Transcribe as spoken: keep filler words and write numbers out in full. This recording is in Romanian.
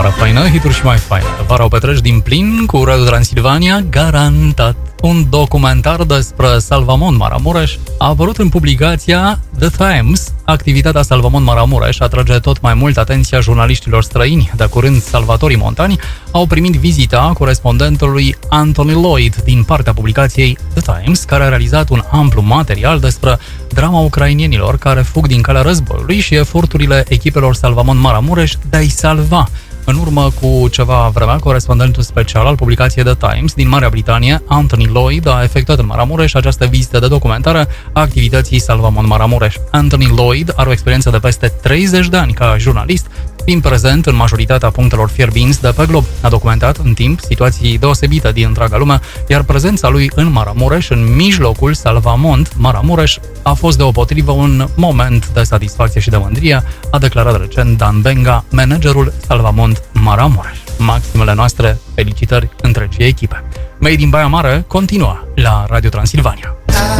vară faină, hituri și mai faină. Vara o petreci din plin cu Radio Transilvania, garantat. Un documentar despre Salvamont Maramureș a apărut în publicația The Times. Activitatea Salvamont Maramureș atrage tot mai mult atenția jurnaliștilor străini. De curând, salvatorii montani au primit vizita corespondentului Anthony Lloyd din partea publicației The Times, care a realizat un amplu material despre drama ucrainienilor care fug din calea războiului și eforturile echipelor Salvamont Maramureș de a-i salva. În urmă cu ceva vreme, corespondentul special al publicației The Times din Marea Britanie, Anthony Lloyd, a efectuat în Maramureș această vizită de documentare a activității Salvamont Maramureș. Anthony Lloyd are o experiență de peste treizeci de ani ca jurnalist, fiind prezent în majoritatea punctelor fierbinți de pe glob. A documentat în timp situații deosebite din întreaga lume, iar prezența lui în Maramureș, în mijlocul Salvamont Maramureș, a fost deopotrivă un moment de satisfacție și de mândrie, a declarat recent Dan Benga, managerul Salvamont Maramureș. Maximele noastre felicitări întregii echipe. Made in Baia Mare continuă la Radio Transilvania.